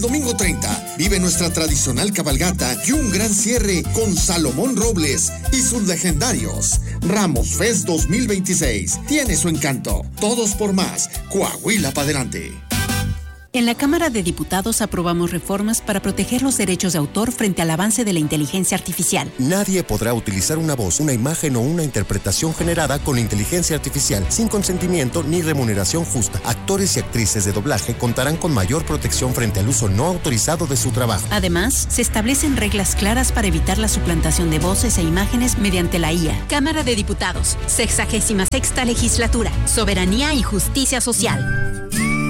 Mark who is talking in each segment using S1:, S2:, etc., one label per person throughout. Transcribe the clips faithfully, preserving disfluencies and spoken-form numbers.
S1: Domingo treinta, vive nuestra tradicional cabalgata y un gran cierre con Salomón Robles y sus legendarios. Ramos Fest dos mil veintiséis tiene su encanto. Todos por más. Coahuila para adelante.
S2: En la Cámara de Diputados aprobamos reformas para proteger los derechos de autor frente al avance de la inteligencia artificial.
S3: Nadie podrá utilizar una voz, una imagen o una interpretación generada con inteligencia artificial sin consentimiento ni remuneración justa. Actores y actrices de doblaje contarán con mayor protección frente al uso no autorizado de su trabajo.
S2: Además, se establecen reglas claras para evitar la suplantación de voces e imágenes mediante la I A. Cámara de Diputados, sexagésima sexta legislatura, soberanía y justicia social.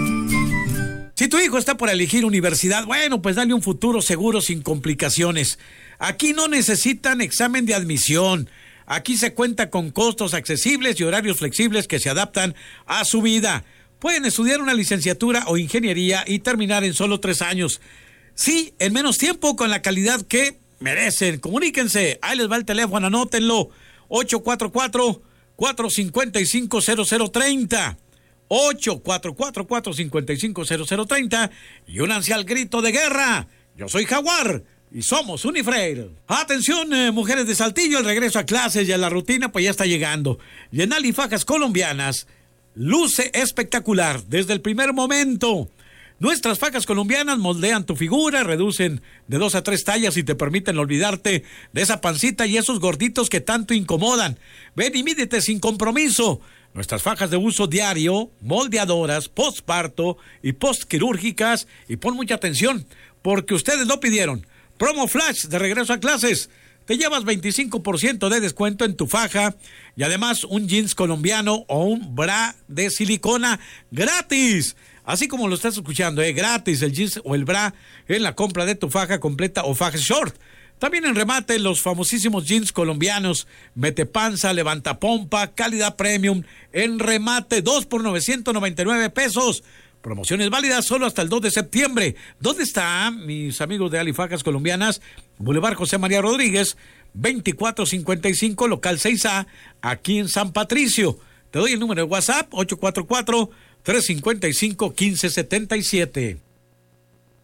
S4: Si tu hijo está por elegir universidad, bueno, pues dale un futuro seguro sin complicaciones. Aquí no necesitan examen de admisión. Aquí se cuenta con costos accesibles y horarios flexibles que se adaptan a su vida. Pueden estudiar una licenciatura o ingeniería y terminar en solo tres años. Sí, en menos tiempo, con la calidad que merecen. Comuníquense. Ahí les va el teléfono, anótenlo. ocho cuatro cuatro, cuatro cinco cinco, cero cero tres cero. ocho cuatro cuatro, cuatro cinco cinco, cero cero tres cero y únanse al grito de guerra. Yo soy Jaguar y somos Unifreire. Atención, eh, mujeres de Saltillo, el regreso a clases y a la rutina pues ya está llegando. Yenal y Fajas Colombianas luce espectacular desde el primer momento. Nuestras fajas colombianas moldean tu figura, reducen de dos a tres tallas y te permiten olvidarte de esa pancita y esos gorditos que tanto incomodan. Ven y mídete sin compromiso. Nuestras fajas de uso diario, moldeadoras, postparto y postquirúrgicas. Y pon mucha atención, porque ustedes lo pidieron. Promo Flash de regreso a clases. Te llevas veinticinco por ciento de descuento en tu faja y además un jeans colombiano o un bra de silicona gratis. Así como lo estás escuchando, ¿eh? Gratis el jeans o el bra en la compra de tu faja completa o faja short. También en remate los famosísimos jeans colombianos, metepanza, levantapompa, calidad premium, en remate dos por novecientos noventa y nueve pesos. Promociones válidas solo hasta el dos de septiembre. ¿Dónde están mis amigos de Alifajas Colombianas? Boulevard José María Rodríguez, veinticuatro cincuenta y cinco, local seis A, aquí en San Patricio. Te doy el número de WhatsApp, ocho cuatro cuatro, tres cinco cinco, uno cinco siete siete.